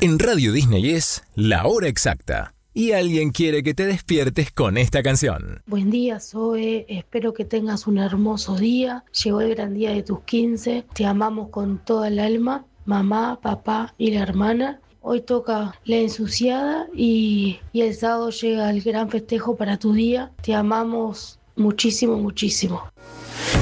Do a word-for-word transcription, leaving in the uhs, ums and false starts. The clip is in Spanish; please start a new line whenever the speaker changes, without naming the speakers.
En Radio Disney es la hora exacta y alguien quiere que te despiertes con esta canción.
Buen día, Zoe. Espero que tengas un hermoso día. Llegó el gran día de tus quince. Te amamos con toda el alma, mamá, papá y la hermana. Hoy toca la ensuciada y, y el sábado llega el gran festejo para tu día. Te amamos muchísimo, muchísimo.